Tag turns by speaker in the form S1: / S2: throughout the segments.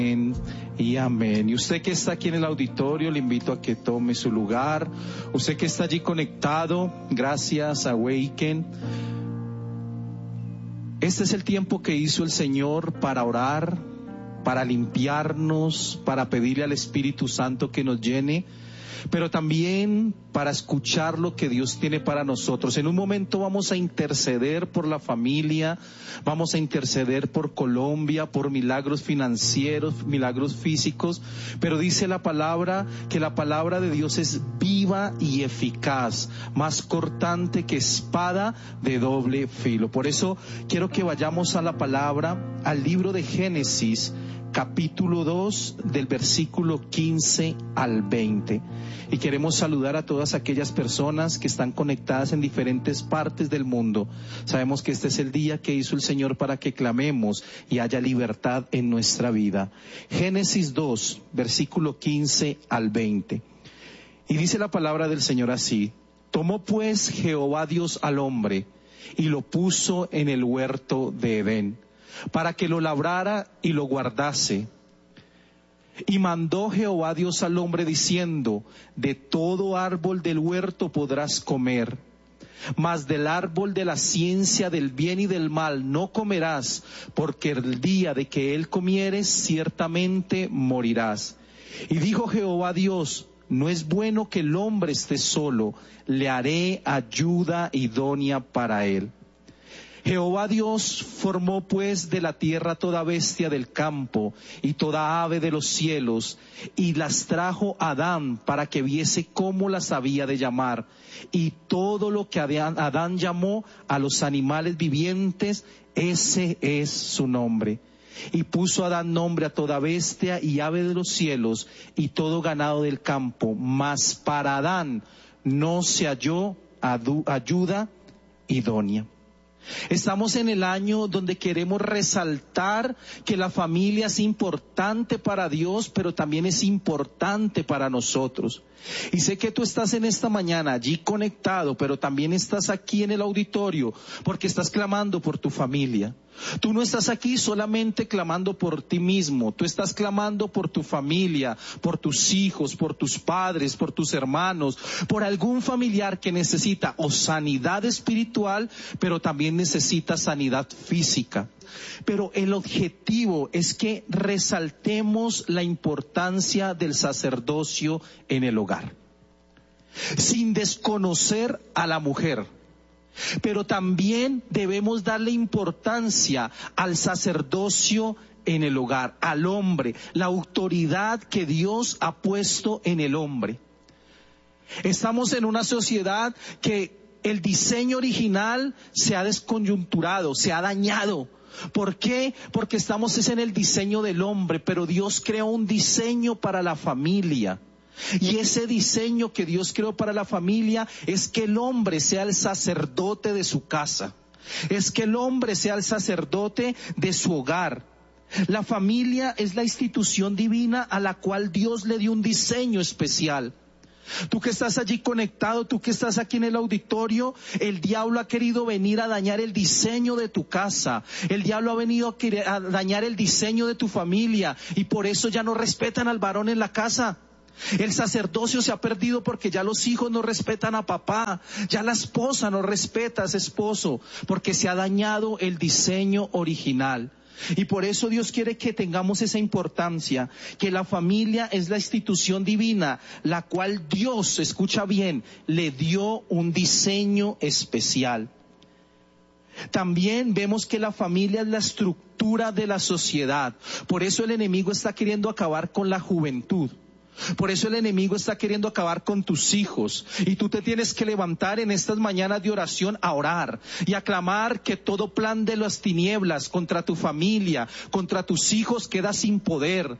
S1: Y amén. Y usted que está aquí en el auditorio, le invito a que tome su lugar. Usted que está allí conectado, gracias a Awaken. Este es el tiempo que hizo el Señor para orar, para limpiarnos, para pedirle al Espíritu Santo que nos llene, pero también para escuchar lo que Dios tiene para nosotros. En un momento vamos a interceder por la familia, vamos a interceder por Colombia, por milagros financieros, milagros físicos, pero dice la palabra que la palabra de Dios es viva y eficaz, más cortante que espada de doble filo. Por eso quiero que vayamos a la palabra, al libro de Génesis, capítulo 2, del versículo 15 al 20. Y queremos saludar a todas aquellas personas que están conectadas en diferentes partes del mundo. Sabemos que este es el día que hizo el Señor para que clamemos y haya libertad en nuestra vida. Génesis 2, versículo 15 al 20. Y dice la palabra del Señor así: tomó pues Jehová Dios al hombre y lo puso en el huerto de Edén, para que lo labrara y lo guardase. Y mandó Jehová Dios al hombre diciendo: de todo árbol del huerto podrás comer, mas del árbol de la ciencia del bien y del mal no comerás, porque el día de que él comieres ciertamente morirás. Y dijo Jehová Dios: no es bueno que el hombre esté solo, le haré ayuda idónea para él. Jehová Dios formó pues de la tierra toda bestia del campo y toda ave de los cielos, y las trajo a Adán para que viese cómo las había de llamar. Y todo lo que Adán llamó a los animales vivientes, ese es su nombre. Y puso Adán nombre a toda bestia y ave de los cielos y todo ganado del campo, mas para Adán no se halló ayuda idónea. Estamos en el año donde queremos resaltar que la familia es importante para Dios, pero también es importante para nosotros. Y sé que tú estás en esta mañana allí conectado, pero también estás aquí en el auditorio porque estás clamando por tu familia. Tú no estás aquí solamente clamando por ti mismo, tú estás clamando por tu familia, por tus hijos, por tus padres, por tus hermanos, por algún familiar que necesita o sanidad espiritual, pero también necesita sanidad física. Pero el objetivo es que resaltemos la importancia del sacerdocio en el hogar, sin desconocer a la mujer. Pero también debemos darle importancia al sacerdocio en el hogar, al hombre, la autoridad que Dios ha puesto en el hombre. Estamos en una sociedad que el diseño original se ha descoyunturado, se ha dañado. ¿Por qué? Porque estamos en el diseño del hombre, pero Dios creó un diseño para la familia. Y ese diseño que Dios creó para la familia es que el hombre sea el sacerdote de su casa, es que el hombre sea el sacerdote de su hogar. La familia es la institución divina a la cual Dios le dio un diseño especial. Tú que estás allí conectado, tú que estás aquí en el auditorio, el diablo ha querido venir a dañar el diseño de tu casa, el diablo ha venido a dañar el diseño de tu familia, y por eso ya no respetan al varón en la casa. El sacerdocio se ha perdido porque ya los hijos no respetan a papá, ya la esposa no respeta a ese esposo, porque se ha dañado el diseño original. Y por eso Dios quiere que tengamos esa importancia, que la familia es la institución divina, la cual Dios, escucha bien, le dio un diseño especial. También vemos que la familia es la estructura de la sociedad. Por eso el enemigo está queriendo acabar con la juventud. Por eso el enemigo está queriendo acabar con tus hijos, y tú te tienes que levantar en estas mañanas de oración a orar y a clamar que todo plan de las tinieblas contra tu familia, contra tus hijos queda sin poder,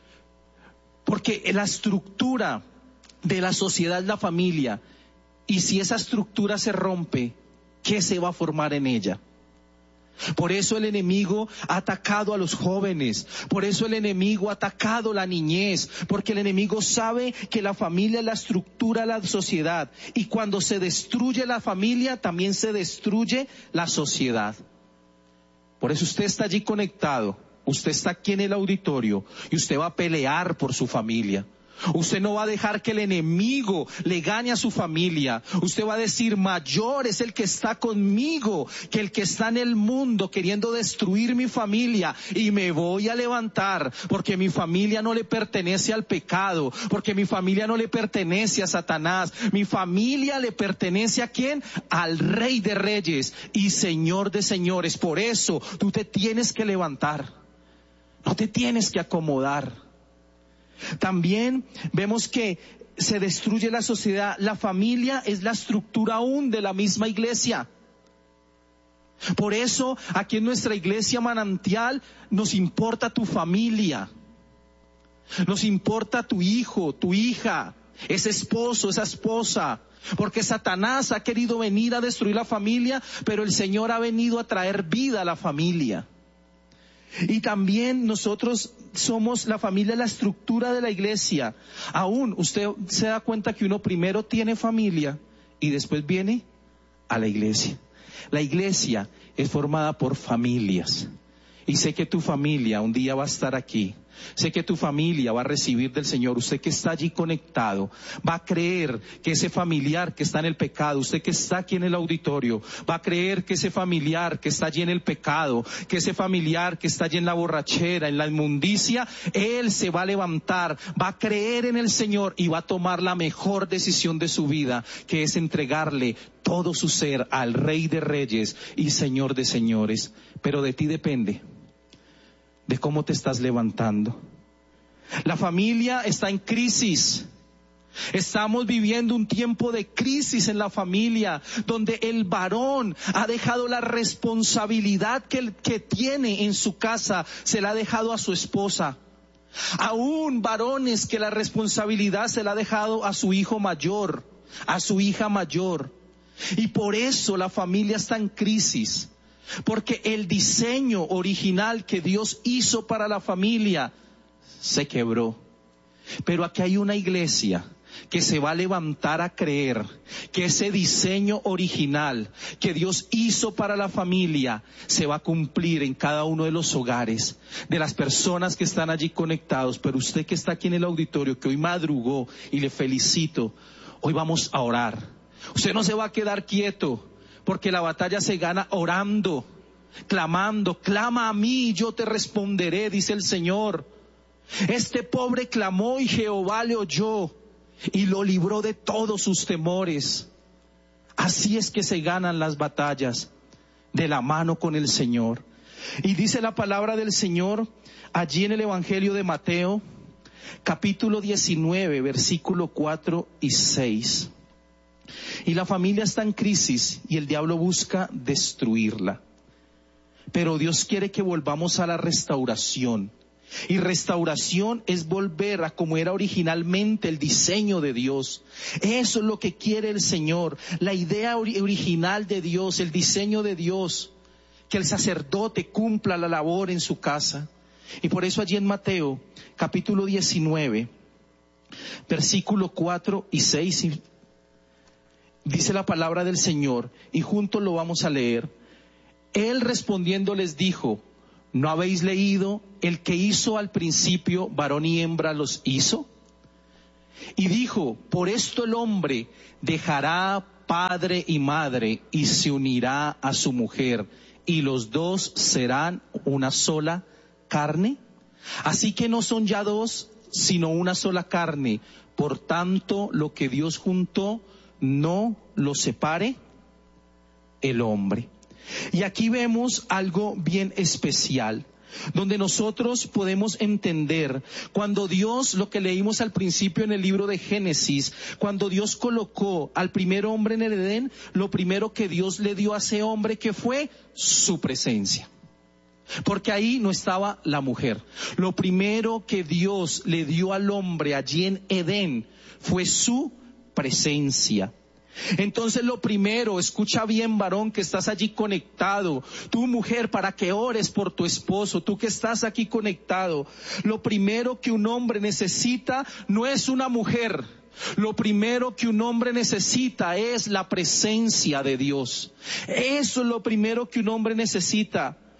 S1: porque la estructura de la sociedad es la familia, y si esa estructura se rompe, ¿qué se va a formar en ella? Por eso el enemigo ha atacado a los jóvenes, por eso el enemigo ha atacado la niñez, porque el enemigo sabe que la familia es la estructura de la sociedad, y cuando se destruye la familia también se destruye la sociedad. Por eso usted está allí conectado, usted está aquí en el auditorio y usted va a pelear por su familia. Usted no va a dejar que el enemigo le gane a su familia. Usted va a decir, mayor es el que está conmigo que el que está en el mundo queriendo destruir mi familia, y me voy a levantar porque mi familia no le pertenece al pecado, porque mi familia no le pertenece a Satanás. Mi familia le pertenece ¿a quién? Al Rey de Reyes y Señor de Señores. Por eso tú te tienes que levantar, no te tienes que acomodar. También vemos que se destruye la sociedad. La familia es la estructura aún de la misma iglesia. Por eso aquí en nuestra iglesia Manantial nos importa tu familia, nos importa tu hijo, tu hija, ese esposo, esa esposa. Porque Satanás ha querido venir a destruir la familia, pero el Señor ha venido a traer vida a la familia. Y también nosotros somos la familia, la estructura de la iglesia. Aún usted se da cuenta que uno primero tiene familia y después viene a la iglesia. La iglesia es formada por familias. Y sé que tu familia un día va a estar aquí. Sé que tu familia va a recibir del Señor. Usted que está allí conectado va a creer que ese familiar que está en el pecado, usted que está aquí en el auditorio, va a creer que ese familiar que está allí en el pecado, que ese familiar que está allí en la borrachera, en la inmundicia, él se va a levantar, va a creer en el Señor y va a tomar la mejor decisión de su vida, que es entregarle todo su ser al Rey de Reyes y Señor de Señores. Pero de ti depende de cómo te estás levantando. La familia está en crisis. Estamos viviendo un tiempo de crisis en la familia, donde el varón ha dejado la responsabilidad que tiene en su casa, se la ha dejado a su esposa. Aún varones que la responsabilidad se la ha dejado a su hijo mayor, a su hija mayor. Y por eso la familia está en crisis. Porque el diseño original que Dios hizo para la familia se quebró. Pero aquí hay una iglesia que se va a levantar a creer que ese diseño original que Dios hizo para la familia se va a cumplir en cada uno de los hogares, de las personas que están allí conectados. Pero usted que está aquí en el auditorio, que hoy madrugó, y le felicito, hoy vamos a orar. Usted no se va a quedar quieto, porque la batalla se gana orando, clamando. Clama a mí y yo te responderé, dice el Señor. Este pobre clamó y Jehová le oyó y lo libró de todos sus temores. Así es que se ganan las batallas, de la mano con el Señor. Y dice la palabra del Señor allí en el Evangelio de Mateo, capítulo 19, versículo 4 y 6. Y la familia está en crisis y el diablo busca destruirla. Pero Dios quiere que volvamos a la restauración. Y restauración es volver a como era originalmente el diseño de Dios. Eso es lo que quiere el Señor. La idea original de Dios, el diseño de Dios. Que el sacerdote cumpla la labor en su casa. Y por eso allí en Mateo, capítulo 19, versículo 4 y 6, dice la palabra del Señor, y juntos lo vamos a leer. Él respondiendo les dijo: ¿no habéis leído? El que hizo al principio varón y hembra los hizo. Y dijo: por esto el hombre dejará padre y madre y se unirá a su mujer, y los dos serán una sola carne. Así que no son ya dos, sino una sola carne. Por tanto, lo que Dios juntó, no lo separe el hombre. Y aquí vemos algo bien especial, donde nosotros podemos entender cuando Dios, lo que leímos al principio en el libro de Génesis, cuando Dios colocó al primer hombre en el Edén, lo primero que Dios le dio a ese hombre, que fue su presencia. Porque ahí no estaba la mujer. Lo primero que Dios le dio al hombre allí en Edén fue su presencia. Entonces lo primero, escucha bien, varón que estás allí conectado, tú mujer, para que ores por tu esposo, tú que estás aquí conectado, lo primero que un hombre necesita no es una mujer. Lo primero que un hombre necesita es la presencia de Dios. Eso es lo primero que un hombre necesita.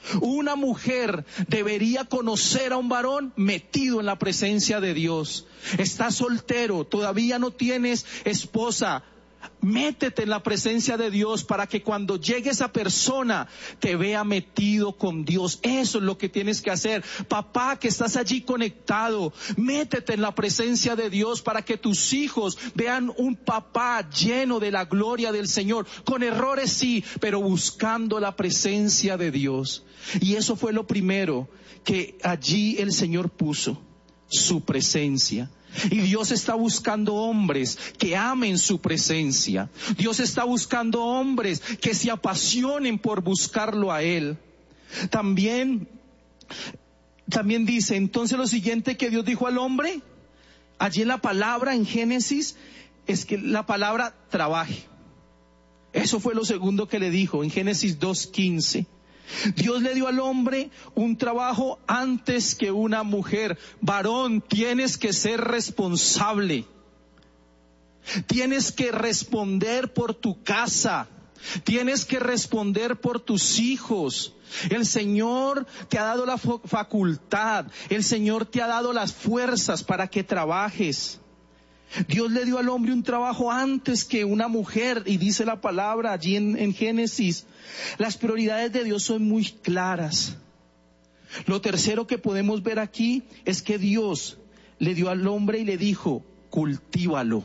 S1: Una mujer debería conocer a un varón metido en la presencia de Dios. Estás soltero, todavía no tienes esposa. Métete en la presencia de Dios para que cuando llegue esa persona te vea metido con Dios. Eso es lo que tienes que hacer. Papá, que estás allí conectado, métete en la presencia de Dios para que tus hijos vean un papá lleno de la gloria del Señor. Con errores sí, pero buscando la presencia de Dios. Y eso fue lo primero que allí el Señor puso, su presencia. Y Dios está buscando hombres que amen su presencia. Dios está buscando hombres que se apasionen por buscarlo a Él. También dice, entonces lo siguiente que Dios dijo al hombre, allí en la palabra en Génesis, es que la palabra trabaje. Eso fue lo segundo que le dijo en Génesis 2:15. Dios le dio al hombre un trabajo antes que una mujer. Varón, tienes que ser responsable. Tienes que responder por tu casa. Tienes que responder por tus hijos. El Señor te ha dado la facultad. El Señor te ha dado las fuerzas para que trabajes. Dios le dio al hombre un trabajo antes que una mujer, y dice la palabra allí en Génesis. Las prioridades de Dios son muy claras. Lo tercero que podemos ver aquí es que Dios le dio al hombre y le dijo, cultívalo.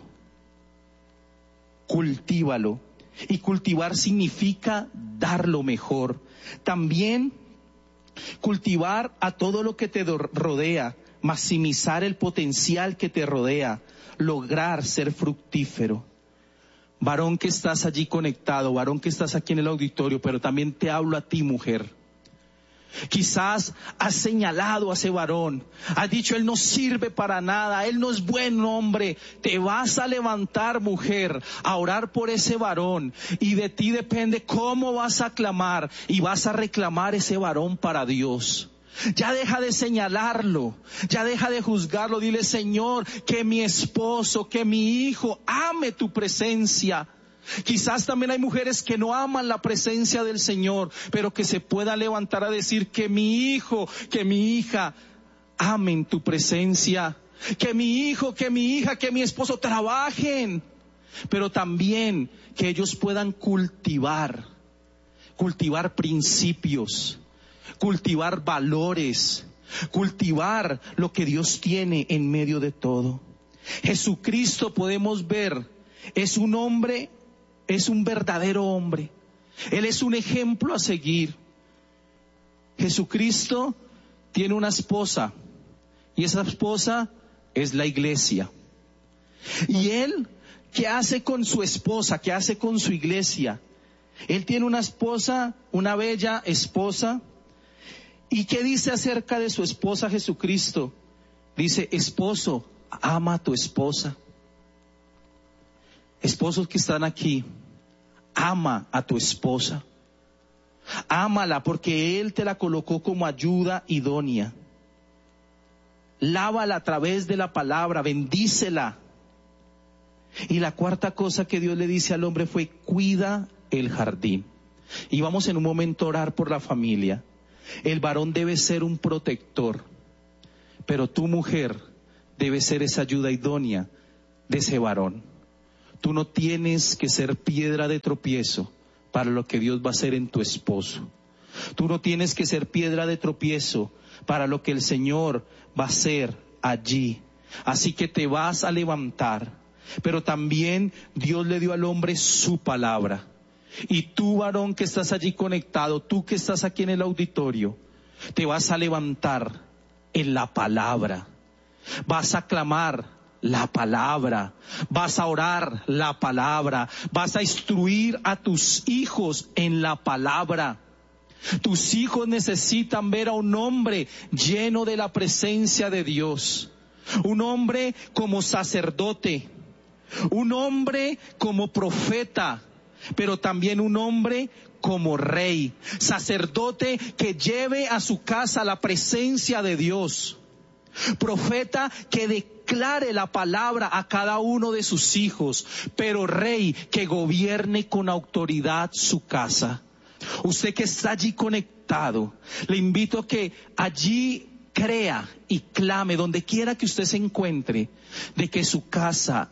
S1: Cultívalo. Y cultivar significa dar lo mejor. También cultivar a todo lo que te rodea, maximizar el potencial que te rodea, lograr ser fructífero. Varón que estás allí conectado, varón que estás aquí en el auditorio, pero también te hablo a ti, mujer. Quizás has señalado a ese varón, has dicho, él no sirve para nada, él no es buen hombre. Te vas a levantar, mujer, a orar por ese varón, y de ti depende cómo vas a clamar, y vas a reclamar ese varón para Dios. Ya deja de señalarlo, ya deja de juzgarlo. Dile, Señor, que mi esposo, que mi hijo ame tu presencia. Quizás también hay mujeres que no aman la presencia del Señor, pero que se pueda levantar a decir que mi hijo, que mi hija amen tu presencia. Que mi hijo, que mi hija, que mi esposo trabajen, pero también que ellos puedan cultivar principios, cultivar valores, cultivar lo que Dios tiene en medio de todo. Jesucristo, podemos ver, es un hombre, es un verdadero hombre. Él es un ejemplo a seguir. Jesucristo tiene una esposa, y esa esposa es la iglesia. Y Él, ¿qué hace con su esposa? ¿Qué hace con su iglesia? Él tiene una esposa, una bella esposa. ¿Y qué dice acerca de su esposa Jesucristo? Dice, esposo, ama a tu esposa. Esposos que están aquí, ama a tu esposa. Ámala porque Él te la colocó como ayuda idónea. Lávala a través de la palabra, bendícela. Y la cuarta cosa que Dios le dice al hombre fue, cuida el jardín. Y vamos en un momento a orar por la familia. El varón debe ser un protector, pero tu mujer debe ser esa ayuda idónea de ese varón. Tú no tienes que ser piedra de tropiezo para lo que Dios va a hacer en tu esposo. Tú no tienes que ser piedra de tropiezo para lo que el Señor va a hacer allí. Así que te vas a levantar, pero también Dios le dio al hombre su palabra. Y tú, varón que estás allí conectado, tú que estás aquí en el auditorio, te vas a levantar en la palabra. Vas a clamar la palabra, vas a orar la palabra, vas a instruir a tus hijos en la palabra. Tus hijos necesitan ver a un hombre lleno de la presencia de Dios, un hombre como sacerdote, un hombre como profeta, pero también un hombre como rey, sacerdote que lleve a su casa la presencia de Dios, profeta que declare la palabra a cada uno de sus hijos, pero rey que gobierne con autoridad su casa. Usted que está allí conectado conectado, le invito a que allí crea y clame donde quiera que usted se encuentre, de que en su casa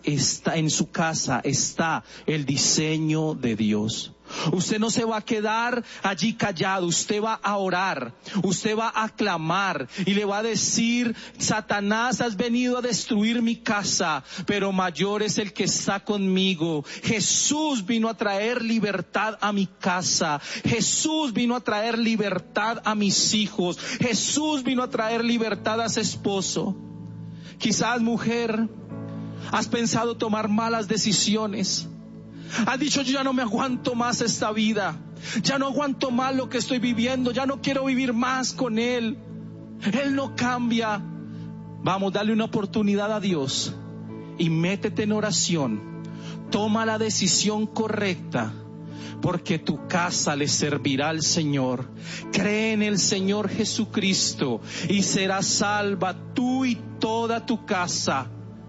S1: está el diseño de Dios. Usted no se va a quedar allí callado, usted va a orar, usted va a clamar y le va a decir: Satanás, has venido a destruir mi casa, pero mayor es el que está conmigo. Jesús vino a traer libertad a mi casa, Jesús vino a traer libertad a mis hijos, Jesús vino a traer libertad a su esposo. Quizás, mujer, has pensado tomar malas decisiones. Has dicho: yo ya no me aguanto más esta vida, ya no aguanto más lo que estoy viviendo, ya no quiero vivir más con Él. Él no cambia. Vamos, dale una oportunidad a Dios y métete en oración. Toma la decisión correcta, porque tu casa le servirá al Señor. Cree en el Señor Jesucristo y serás salva tú y toda tu casa.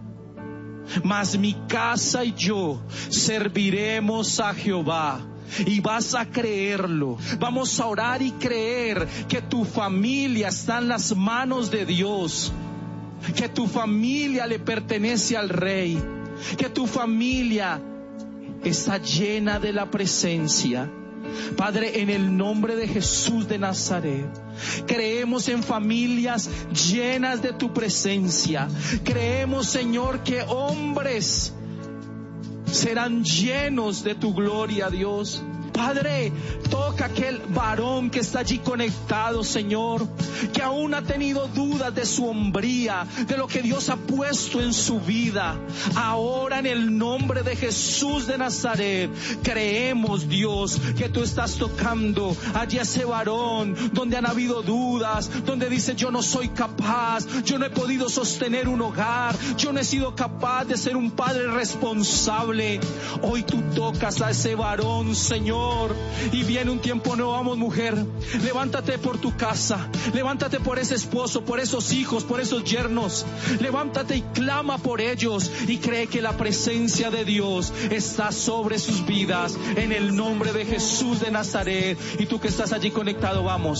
S1: Mas mi casa y yo serviremos a Jehová. Y vas a creerlo. Vamos a orar y creer que tu familia está en las manos de Dios, que tu familia le pertenece al Rey, que tu familia está llena de la presencia. Padre, en el nombre de Jesús de Nazaret, creemos en familias llenas de tu presencia. Creemos, Señor, que hombres serán llenos de tu gloria, Dios. Padre, toca aquel varón que está allí conectado, Señor, que aún ha tenido dudas de su hombría, de lo que Dios ha puesto en su vida. Ahora, en el nombre de Jesús de Nazaret, creemos, Dios, que tú estás tocando allí a ese varón donde han habido dudas, donde dice: yo no soy capaz, yo no he podido sostener un hogar, yo no he sido capaz de ser un padre responsable. Hoy tú tocas a ese varón, Señor, y viene un tiempo nuevo. Vamos, mujer, levántate por tu casa, levántate por ese esposo, por esos hijos, por esos yernos. Levántate y clama por ellos y cree que la presencia de Dios está sobre sus vidas, en el nombre de Jesús de Nazaret. Y tú que estás allí conectado, vamos.